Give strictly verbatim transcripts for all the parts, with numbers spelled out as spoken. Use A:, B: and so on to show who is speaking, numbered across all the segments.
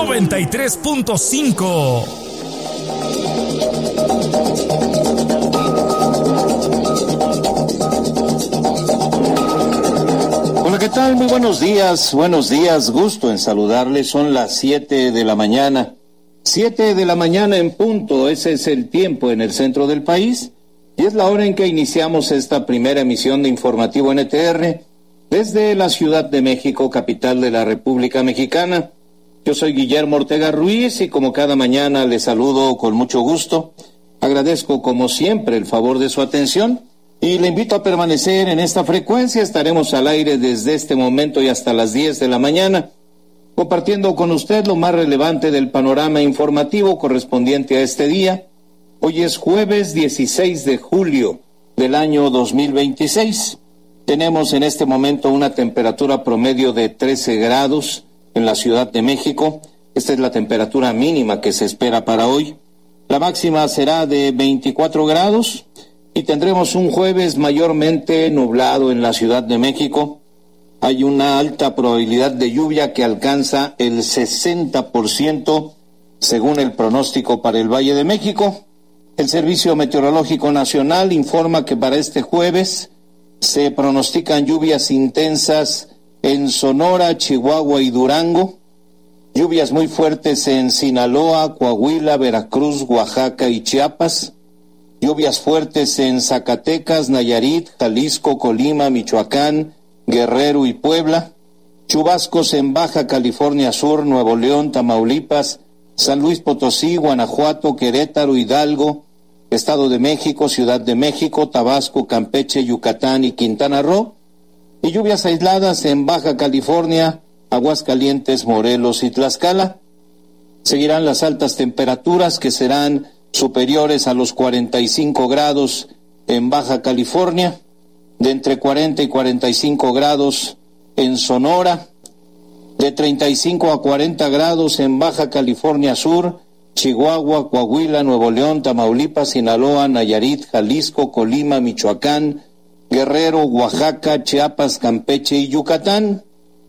A: noventa y tres punto cinco.
B: Hola, ¿qué tal? Muy buenos días, buenos días, gusto en saludarles. Son las siete de la mañana, siete de la mañana en punto, ese es el tiempo en el centro del país, y es la hora en que iniciamos esta primera emisión de Informativo N T R, desde la Ciudad de México, capital de la República Mexicana. Yo soy Guillermo Ortega Ruiz y como cada mañana les saludo con mucho gusto, agradezco como siempre el favor de su atención, y le invito a permanecer en esta frecuencia. Estaremos al aire desde este momento y hasta las diez de la mañana, compartiendo con usted lo más relevante del panorama informativo correspondiente a este día. Hoy es jueves dieciséis de julio del año dos mil veintiséis. Tenemos en este momento una temperatura promedio de trece grados en la Ciudad de México. Esta es la temperatura mínima que se espera para hoy. La máxima será de veinticuatro grados. Y tendremos un jueves mayormente nublado en la Ciudad de México. Hay una alta probabilidad de lluvia que alcanza el sesenta por ciento según el pronóstico para el Valle de México. El Servicio Meteorológico Nacional informa que para este jueves se pronostican lluvias intensas en Sonora, Chihuahua y Durango, lluvias muy fuertes en Sinaloa, Coahuila, Veracruz, Oaxaca y Chiapas, lluvias fuertes en Zacatecas, Nayarit, Jalisco, Colima, Michoacán, Guerrero y Puebla, chubascos en Baja California Sur, Nuevo León, Tamaulipas, San Luis Potosí, Guanajuato, Querétaro, Hidalgo, Estado de México, Ciudad de México, Tabasco, Campeche, Yucatán y Quintana Roo, y lluvias aisladas en Baja California, Aguascalientes, Morelos y Tlaxcala. Seguirán las altas temperaturas que serán superiores a los cuarenta y cinco grados en Baja California, de entre cuarenta y cuarenta y cinco grados en Sonora, de treinta y cinco a cuarenta grados en Baja California Sur, Chihuahua, Coahuila, Nuevo León, Tamaulipas, Sinaloa, Nayarit, Jalisco, Colima, Michoacán, Guerrero, Oaxaca, Chiapas, Campeche y Yucatán,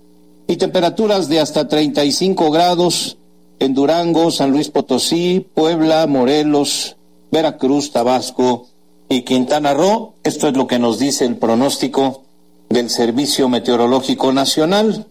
B: y temperaturas de hasta treinta y cinco grados en Durango, San Luis Potosí, Puebla, Morelos, Veracruz, Tabasco y Quintana Roo. Esto es lo que nos dice el pronóstico del Servicio Meteorológico Nacional.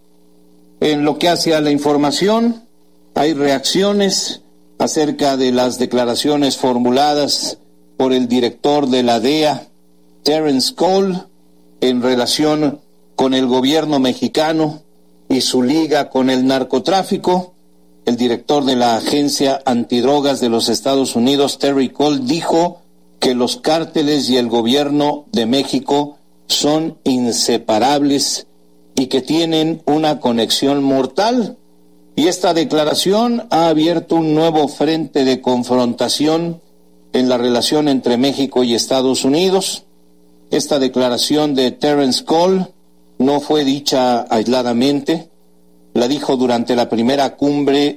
B: En lo que hace a la información, hay reacciones acerca de las declaraciones formuladas por el director de la D E A, Terence Cole, en relación con el gobierno mexicano y su liga con el narcotráfico. El director de la Agencia Antidrogas de los Estados Unidos, Terry Cole, dijo que los cárteles y el gobierno de México son inseparables y que tienen una conexión mortal. Y esta declaración ha abierto un nuevo frente de confrontación en la relación entre México y Estados Unidos. Esta declaración de Terence Cole no fue dicha aisladamente. La dijo durante la primera cumbre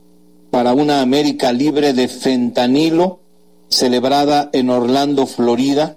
B: para una América libre de fentanilo, celebrada en Orlando, Florida.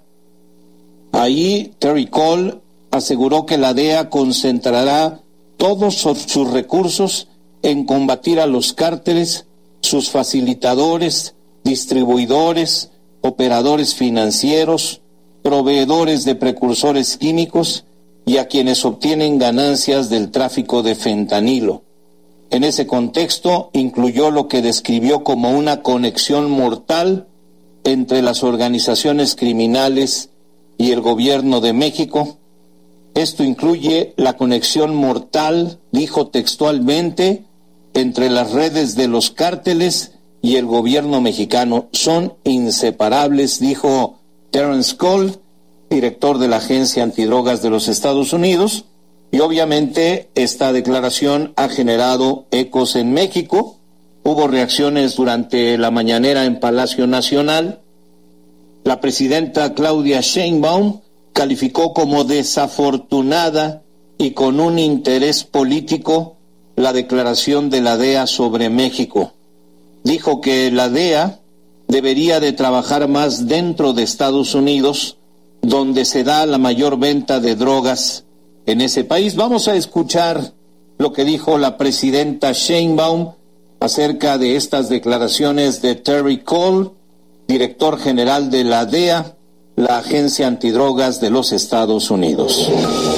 B: Ahí Terry Cole aseguró que la D E A concentrará todos sus recursos en combatir a los cárteles, sus facilitadores, distribuidores, operadores financieros, proveedores de precursores químicos y a quienes obtienen ganancias del tráfico de fentanilo. En ese contexto, incluyó lo que describió como una conexión mortal entre las organizaciones criminales y el gobierno de México. Esto incluye la conexión mortal, dijo textualmente, entre las redes de los cárteles y el gobierno mexicano. Son inseparables, dijo Terence Cole, director de la Agencia Antidrogas de los Estados Unidos, y obviamente esta declaración ha generado ecos en México. Hubo reacciones durante la mañanera en Palacio Nacional. La presidenta Claudia Sheinbaum calificó como desafortunada y con un interés político la declaración de la D E A sobre México. Dijo que la D E A debería de trabajar más dentro de Estados Unidos, donde se da la mayor venta de drogas en ese país. Vamos a escuchar lo que dijo la presidenta Sheinbaum acerca de estas declaraciones de Terry Cole, director general de la D E A, la Agencia Antidrogas de los Estados Unidos.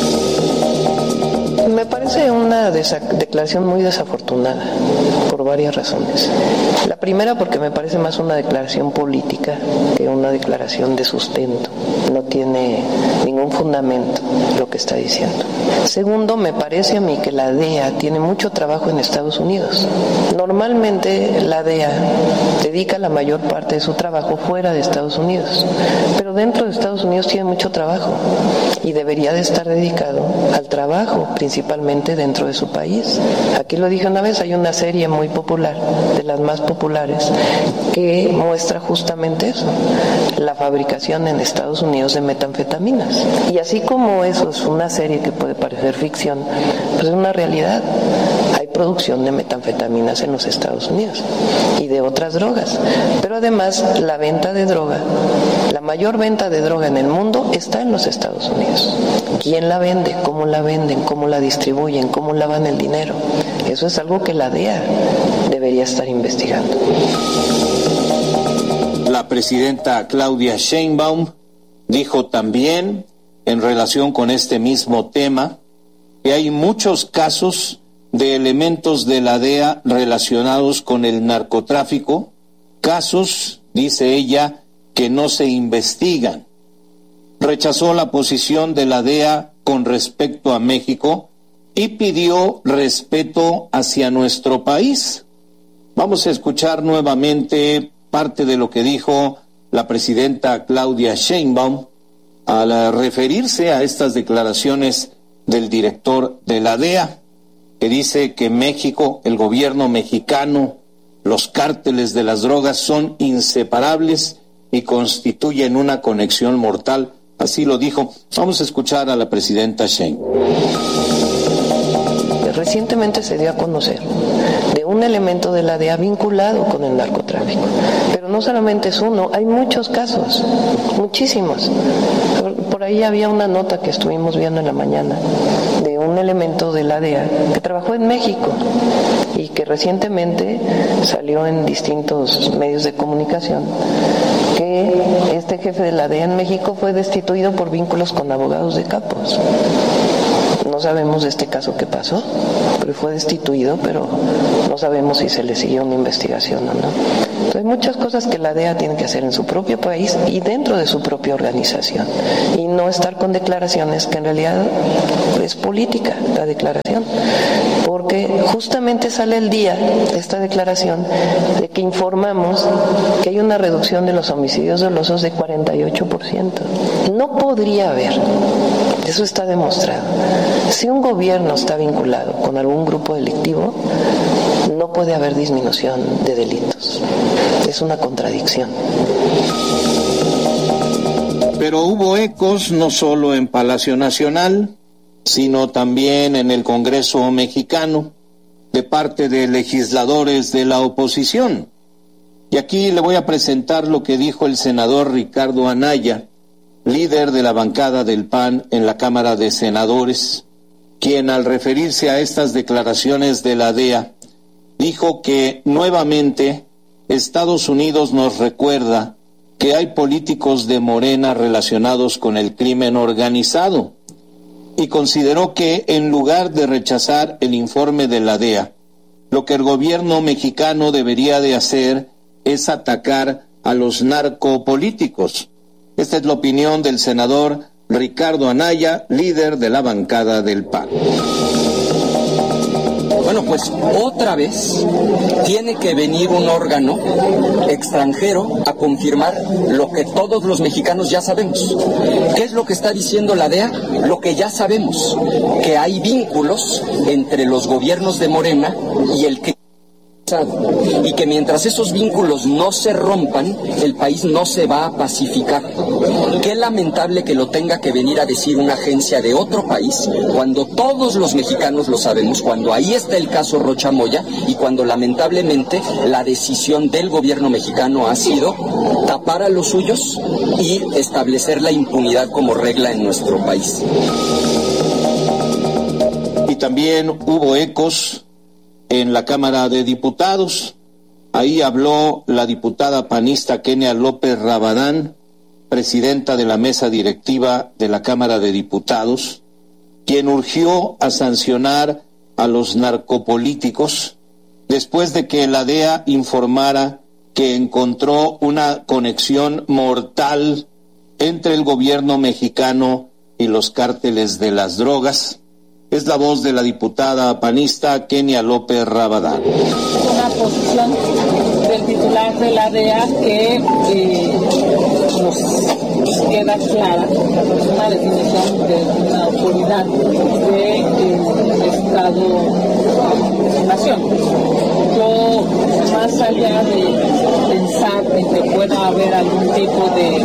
C: Me parece una desa- declaración muy desafortunada por varias razones. La primera, porque me parece más una declaración política que una declaración de sustento. No tiene ningún fundamento lo que está diciendo. Segundo, me parece a mí que la D E A tiene mucho trabajo en Estados Unidos. Normalmente la D E A dedica la mayor parte de su trabajo fuera de Estados Unidos, pero dentro de Estados Unidos tiene mucho trabajo y debería de estar dedicado al trabajo, principalmente dentro de su país. Aquí lo dije una vez, hay una serie muy popular, de las más populares, que muestra justamente eso, la fabricación en Estados Unidos de metanfetaminas. Y así como eso es una serie que puede parecer ficción, pues es una realidad. Hay producción de metanfetaminas en los Estados Unidos y de otras drogas. Pero además la venta de droga, la mayor venta de droga en el mundo está en los Estados Unidos. ¿Quién la vende? ¿Cómo la venden? ¿Cómo la distribuyen? ¿Cómo lavan el dinero? Eso es algo que la D E A debería estar investigando.
B: La presidenta Claudia Sheinbaum dijo también, en relación con este mismo tema, que hay muchos casos de elementos de la D E A relacionados con el narcotráfico, casos, dice ella, que no se investigan. Rechazó la posición de la D E A con respecto a México y pidió respeto hacia nuestro país. Vamos a escuchar nuevamente parte de lo que dijo la presidenta Claudia Sheinbaum al referirse a estas declaraciones del director de la D E A, que dice que México, el gobierno mexicano, los cárteles de las drogas son inseparables y constituyen una conexión mortal. Así lo dijo. Vamos a escuchar a la presidenta Sheinbaum.
C: Recientemente se dio a conocer de un elemento de la D E A vinculado con el narcotráfico. Pero no solamente es uno, hay muchos casos, muchísimos. Por ahí había una nota que estuvimos viendo en la mañana de un elemento de la D E A que trabajó en México y que recientemente salió en distintos medios de comunicación, que este jefe de la D E A en México fue destituido por vínculos con abogados de capos. No sabemos de este caso qué pasó, pero fue destituido, pero no sabemos si se le siguió una investigación o no. Entonces hay muchas cosas que la D E A tiene que hacer en su propio país y dentro de su propia organización, y no estar con declaraciones que en realidad es política la declaración, porque justamente sale el día esta declaración de que informamos que hay una reducción de los homicidios dolosos de cuarenta y ocho por ciento. No podría haber, eso está demostrado. Si un gobierno está vinculado con algún grupo delictivo, no puede haber disminución de delitos. Es una contradicción.
B: Pero hubo ecos no solo en Palacio Nacional, sino también en el Congreso mexicano, de parte de legisladores de la oposición. Y aquí le voy a presentar lo que dijo el senador Ricardo Anaya, líder de la bancada del P A N en la Cámara de Senadores, quien al referirse a estas declaraciones de la D E A, dijo que nuevamente Estados Unidos nos recuerda que hay políticos de Morena relacionados con el crimen organizado, y consideró que en lugar de rechazar el informe de la D E A, lo que el gobierno mexicano debería de hacer es atacar a los narcopolíticos. Esta es la opinión del senador Ricardo Anaya, líder de la bancada del P A N.
D: Bueno, pues otra vez tiene que venir un órgano extranjero a confirmar lo que todos los mexicanos ya sabemos. ¿Qué es lo que está diciendo la D E A? Lo que ya sabemos, que hay vínculos entre los gobiernos de Morena y el que... y que mientras esos vínculos no se rompan, el país no se va a pacificar. Qué lamentable que lo tenga que venir a decir una agencia de otro país, cuando todos los mexicanos lo sabemos, cuando ahí está el caso Rocha Moya, y cuando lamentablemente la decisión del gobierno mexicano ha sido tapar a los suyos y establecer la impunidad como regla en nuestro país.
B: Y también hubo ecos en la Cámara de Diputados. Ahí habló la diputada panista Kenia López Rabadán, presidenta de la mesa directiva de la Cámara de Diputados, quien urgió a sancionar a los narcopolíticos después de que la D E A informara que encontró una conexión mortal entre el gobierno mexicano y los cárteles de las drogas. Es la voz de la diputada panista Kenia López Rabadán.
E: Una posición del titular de la D E A que eh, nos queda clara, una definición de una autoridad del de Estado-Nación. Yo, más allá de pensar en que pueda haber algún tipo de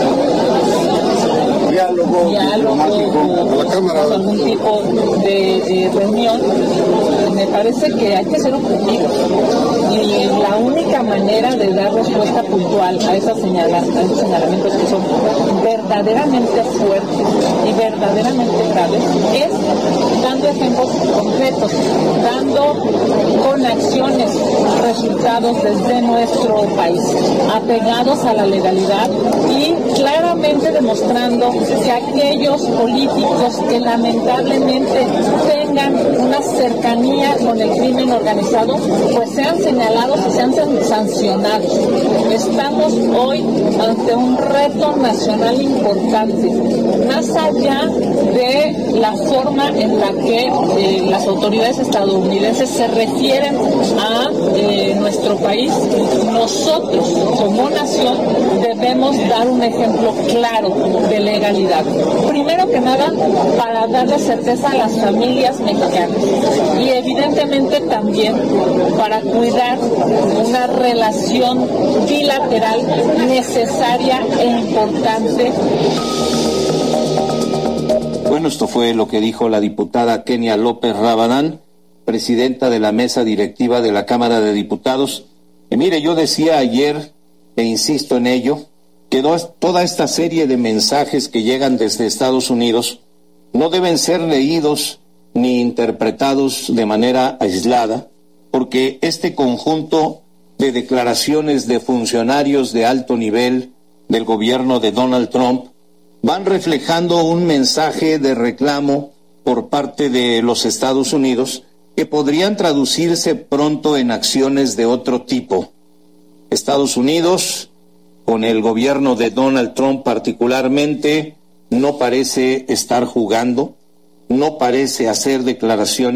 E: diálogo, diálogo la Cámara, algún tipo de, de reunión, me parece que hay que ser objetivos y la única manera de dar respuesta puntual a esos, señala, a esos señalamientos que son verdaderamente fuertes y verdaderamente graves es dando ejemplos concretos, dando con acciones resultados desde nuestro país, apegados a la legalidad y claramente demostrando que aquellos políticos que lamentablemente tengan una cercanía con el crimen organizado, pues sean señalados y sean sancionados. Estamos hoy ante un reto nacional importante, más allá de la forma en la que eh, las autoridades estadounidenses se refieren a eh, nuestro país. Nosotros, como nación, debemos dar un ejemplo claro de legalidad. Primero que nada, para darle certeza a las familias mexicanas y evidentemente también para cuidar una relación bilateral necesaria e importante.
B: Bueno, esto fue lo que dijo la diputada Kenia López Rabadán, presidenta de la mesa directiva de la Cámara de Diputados. Y mire, yo decía ayer, e insisto en ello, que toda esta serie de mensajes que llegan desde Estados Unidos no deben ser leídos ni interpretados de manera aislada, porque este conjunto de declaraciones de funcionarios de alto nivel del gobierno de Donald Trump van reflejando un mensaje de reclamo por parte de los Estados Unidos que podrían traducirse pronto en acciones de otro tipo. Estados Unidos, con el gobierno de Donald Trump particularmente, no parece estar jugando, no parece hacer declaraciones